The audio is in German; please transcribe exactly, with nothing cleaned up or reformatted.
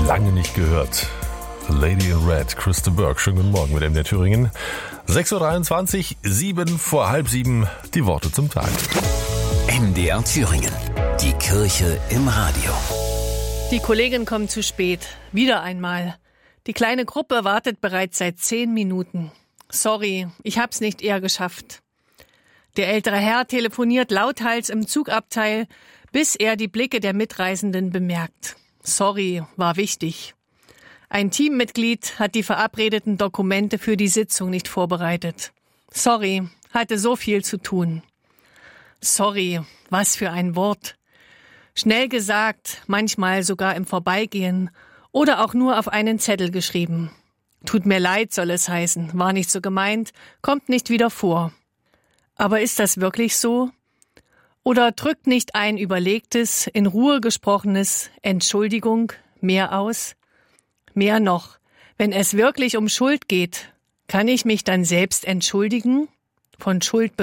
Lange nicht gehört. Lady in Red, Christa Burke. Schönen guten Morgen mit M D R Thüringen. sechs Uhr dreiundzwanzig, sieben vor halb sieben, die Worte zum Tag. M D R Thüringen, die Kirche im Radio. Die Kollegin kommt zu spät. Wieder einmal. Die kleine Gruppe wartet bereits seit zehn Minuten. Sorry, ich hab's nicht eher geschafft. Der ältere Herr telefoniert lauthals im Zugabteil, bis er die Blicke der Mitreisenden bemerkt. Sorry, war wichtig. Ein Teammitglied hat die verabredeten Dokumente für die Sitzung nicht vorbereitet. Sorry, hatte so viel zu tun. Sorry, was für ein Wort. Schnell gesagt, manchmal sogar im Vorbeigehen oder auch nur auf einen Zettel geschrieben. Tut mir leid, soll es heißen, war nicht so gemeint, kommt nicht wieder vor. Aber ist das wirklich so? Oder drückt nicht ein überlegtes, in Ruhe gesprochenes Entschuldigung mehr aus? Mehr noch, wenn es wirklich um Schuld geht, kann ich mich dann selbst entschuldigen? Von Schuld